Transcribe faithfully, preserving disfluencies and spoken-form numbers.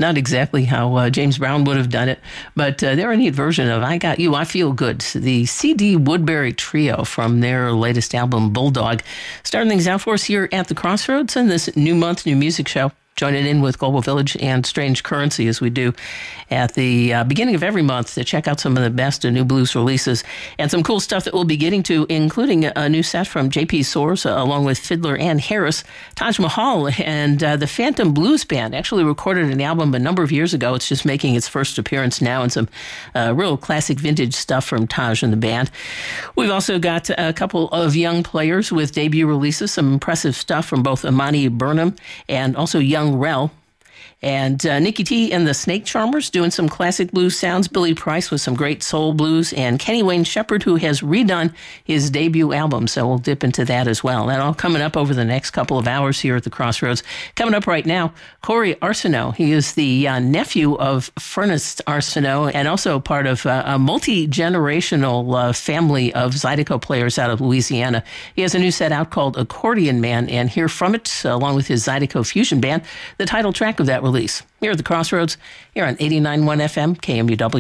not exactly how uh, James Brown would have done it, but uh, they're a neat version of I Got You, I Feel Good. The C D Woodbury Trio from their latest album, Bulldog. Starting things out for us here at the Crossroads and this new month, new music show. Joining in with Global Village and Strange Currency as we do at the uh, beginning of every month to check out some of the best new blues releases and some cool stuff that we'll be getting to, including a new set from J P Soares, uh, along with fiddler Ann Harris, Taj Mahal, and uh, the Phantom Blues Band. Actually recorded an album a number of years ago. It's just making its first appearance now, and some uh, real classic vintage stuff from Taj and the band. We've also got a couple of young players with debut releases, some impressive stuff from both Imani Burnham and also Young Rel. And uh, Nikki T and the Snake Charmers doing some classic blues sounds. Billy Price with some great soul blues. And Kenny Wayne Shepherd, who has redone his debut album. So we'll dip into that as well. That all coming up over the next couple of hours here at the Crossroads. Coming up right now, Corey Arsenault. He is the uh, nephew of Furnace Arsenault and also part of uh, a multi-generational uh, family of Zydeco players out of Louisiana. He has a new set out called Accordion Man. And hear from it, uh, along with his Zydeco Fusion Band, the title track of that release. Here at the Crossroads, here on eighty-nine point one F M, K M U W.